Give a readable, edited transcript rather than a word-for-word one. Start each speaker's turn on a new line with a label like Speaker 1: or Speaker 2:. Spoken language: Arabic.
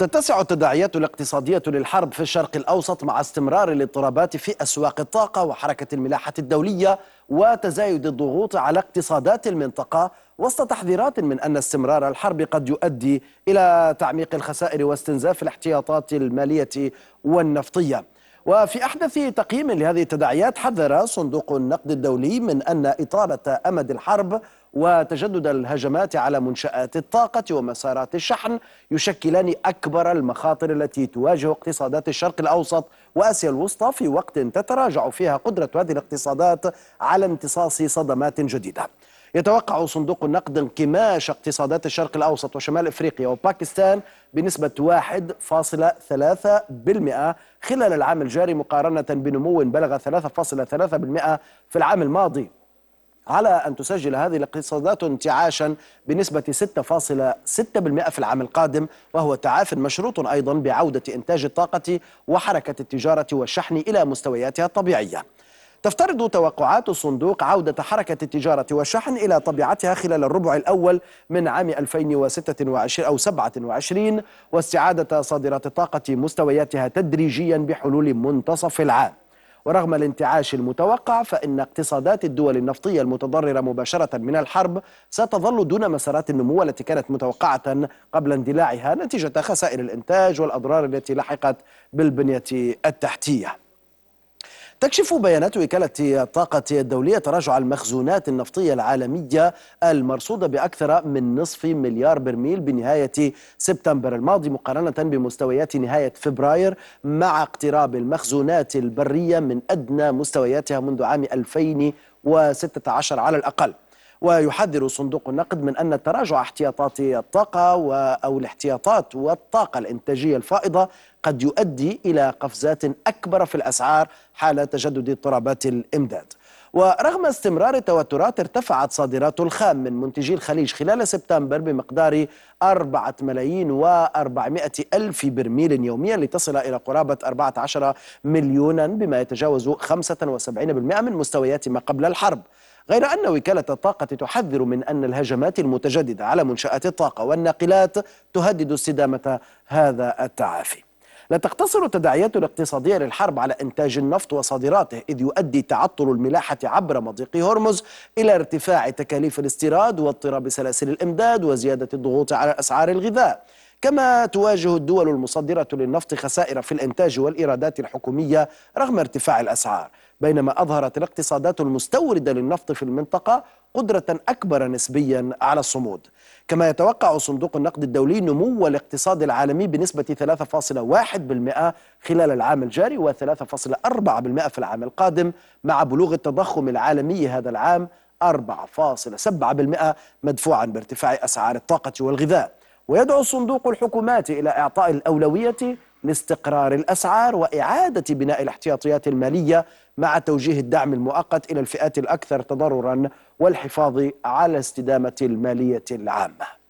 Speaker 1: تتسع التداعيات الاقتصادية للحرب في الشرق الأوسط مع استمرار الاضطرابات في أسواق الطاقة وحركة الملاحة الدولية وتزايد الضغوط على اقتصادات المنطقة، وسط تحذيرات من أن استمرار الحرب قد يؤدي إلى تعميق الخسائر واستنزاف الاحتياطات المالية والنفطية. وفي أحدث تقييم لهذه التداعيات، حذر صندوق النقد الدولي من أن إطالة أمد الحرب وتجدد الهجمات على منشآت الطاقة ومسارات الشحن يشكلان أكبر المخاطر التي تواجه اقتصادات الشرق الأوسط وآسيا الوسطى، في وقت تتراجع فيها قدرة هذه الاقتصادات على امتصاص صدمات جديدة. يتوقع صندوق النقد انكماش اقتصادات الشرق الأوسط وشمال إفريقيا وباكستان بنسبة 1.3% خلال العام الجاري، مقارنة بنمو بلغ 3.3% في العام الماضي، على أن تسجل هذه الاقتصادات انتعاشا بنسبة 6.6% في العام القادم، وهو تعاف مشروط أيضا بعودة إنتاج الطاقة وحركة التجارة والشحن إلى مستوياتها الطبيعية. تفترض توقعات الصندوق عودة حركة التجارة والشحن إلى طبيعتها خلال الربع الأول من عام 2027 واستعادة صادرات الطاقة مستوياتها تدريجيا بحلول منتصف العام. ورغم الانتعاش المتوقع، فإن اقتصادات الدول النفطية المتضررة مباشرة من الحرب ستظل دون مسارات النمو التي كانت متوقعة قبل اندلاعها نتيجة خسائر الإنتاج والأضرار التي لحقت بالبنية التحتية. تكشف بيانات وكالة الطاقة الدولية تراجع المخزونات النفطية العالمية المرصودة بأكثر من نصف مليار برميل بنهاية سبتمبر الماضي، مقارنة بمستويات نهاية فبراير، مع اقتراب المخزونات البرية من أدنى مستوياتها منذ عام 2016 على الأقل. ويحذر صندوق النقد من أن تراجع احتياطات الطاقة أو الاحتياطات والطاقة الإنتاجية الفائضة قد يؤدي إلى قفزات أكبر في الأسعار حال تجدد اضطرابات الإمداد. ورغم استمرار التوترات، ارتفعت صادرات الخام من منتجي الخليج خلال سبتمبر بمقدار 4,400,000 برميل يوميا، لتصل إلى قرابة 14 مليونا، بما يتجاوز 75% من مستويات ما قبل الحرب. غير أن وكالة الطاقة تحذر من أن الهجمات المتجددة على منشآت الطاقة والناقلات تهدد استدامة هذا التعافي. لا تقتصر التداعيات الاقتصادية للحرب على إنتاج النفط وصادراته، إذ يؤدي تعطل الملاحة عبر مضيق هرمز إلى ارتفاع تكاليف الاستيراد واضطراب سلاسل الإمداد وزيادة الضغوط على أسعار الغذاء. كما تواجه الدول المصدرة للنفط خسائر في الإنتاج والإيرادات الحكومية رغم ارتفاع الأسعار، بينما أظهرت الاقتصادات المستوردة للنفط في المنطقة قدرة أكبر نسبيا على الصمود. كما يتوقع صندوق النقد الدولي نمو الاقتصاد العالمي بنسبة 3.1% خلال العام الجاري و3.4% في العام القادم، مع بلوغ التضخم العالمي هذا العام 4.7%، مدفوعا بارتفاع أسعار الطاقة والغذاء. ويدعو الصندوق الحكومات إلى إعطاء الأولوية لاستقرار الأسعار وإعادة بناء الاحتياطيات المالية، مع توجيه الدعم المؤقت إلى الفئات الأكثر تضررا والحفاظ على استدامة المالية العامة.